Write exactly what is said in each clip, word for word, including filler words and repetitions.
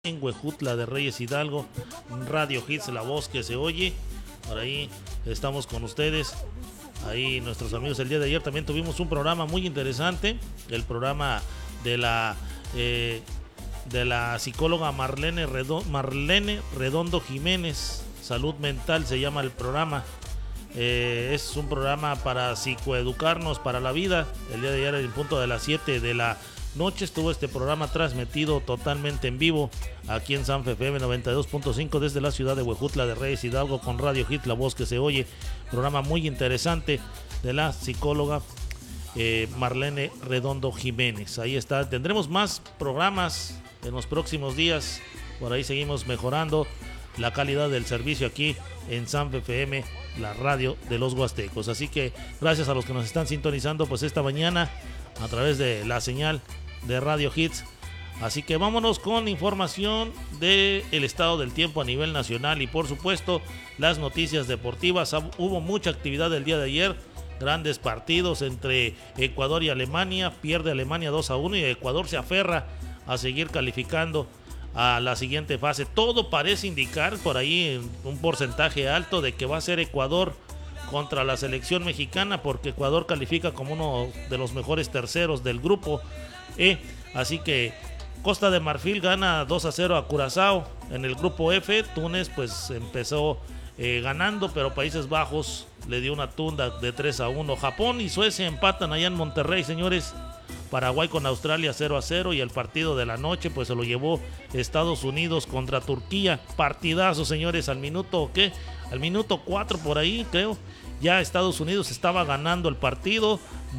en Huejutla de Reyes Hidalgo, Radio Hits, la voz que se oye. Por ahí estamos con ustedes. Ahí nuestros amigos, el día de ayer también tuvimos un programa muy interesante, el programa de la eh, de la psicóloga Marlene Redondo, Marlene Redondo Jiménez. Salud Mental se llama el programa. Eh, es un programa para psicoeducarnos para la vida. El día de ayer, en el punto de las siete de la noche, estuvo este programa transmitido totalmente en vivo aquí en Sanfe F M noventa y dos punto cinco desde la ciudad de Huejutla de Reyes Hidalgo, con Radio Hit, la voz que se oye. Programa muy interesante de la psicóloga eh, Marlene Redondo Jiménez. Ahí está. Tendremos más programas en los próximos días. Por ahí seguimos mejorando la calidad del servicio aquí en Sanfe F M, la radio de los Huastecos. Así que gracias a los que nos están sintonizando pues esta mañana a través de la señal de Radio Hits. Así que vámonos con información del estado del tiempo a nivel nacional y por supuesto las noticias deportivas. Hubo mucha actividad el día de ayer, grandes partidos entre Ecuador y Alemania. Pierde Alemania dos a uno y Ecuador se aferra a seguir calificando a la siguiente fase. Todo parece indicar por ahí un porcentaje alto de que va a ser Ecuador contra la selección mexicana, porque Ecuador califica como uno de los mejores terceros del grupo E. Así que Costa de Marfil gana dos a cero a Curazao en el grupo F. Túnez pues empezó eh, ganando, pero Países Bajos le dio una tunda de tres a uno. Japón y Suecia empatan allá en Monterrey, señores. Paraguay con Australia cero a cero, y el partido de la noche pues se lo llevó Estados Unidos contra Turquía. Partidazo, señores, al minuto ¿qué? Al minuto cuatro por ahí, creo. Ya Estados Unidos estaba ganando el partido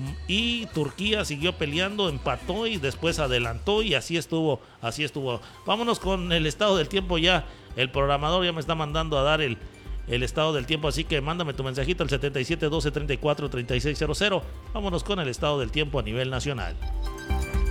y Turquía siguió peleando, empató y después adelantó, y así estuvo, así estuvo. Vámonos con el estado del tiempo ya. El programador ya me está mandando a dar el el estado del tiempo, así que mándame tu mensajito al setenta y siete doce treinta y cuatro treinta y seis cero cero. Vámonos con el estado del tiempo a nivel nacional.